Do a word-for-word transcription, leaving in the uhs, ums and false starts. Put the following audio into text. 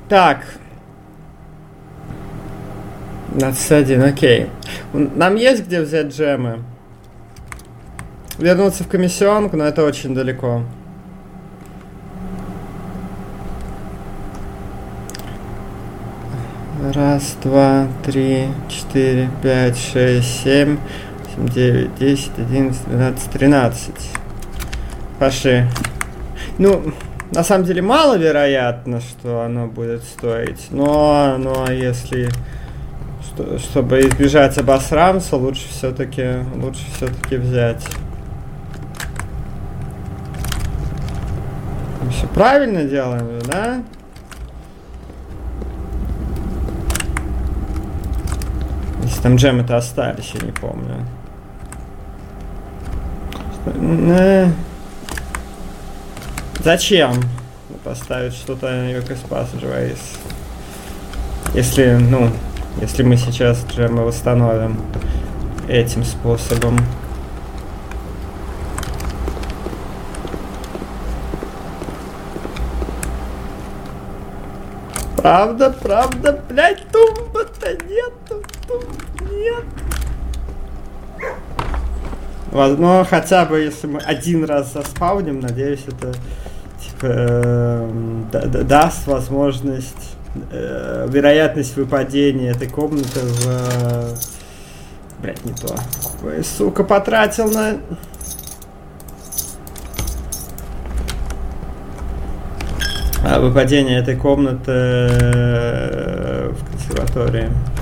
Так. двадцать один, окей. Нам есть где взять джемы? Вернуться в комиссионку, но это очень далеко. Раз, два, три, четыре, пять, шесть, семь, восемь, девять, десять, одиннадцать, двенадцать, тринадцать. Пошли. Ну, на самом деле маловероятно, что оно будет стоить. Но, но если... Что, чтобы избежать обосрамса, лучше все-таки лучше все-таки взять. Мы все правильно делаем, да? Если там джемы-то остались, я не помню. Зачем поставить что-то Yoke's Passageway? Если, ну, если мы сейчас джемы восстановим этим способом. Правда, правда, блядь, тумба-то нету, тумб нет. Ну, хотя бы, если мы один раз заспауним, надеюсь, это, типа, э, да, даст возможность, э, вероятность выпадения этой комнаты в... Э, блядь, не то. Ой, сука, потратил на... А, выпадение этой комнаты в консерватории.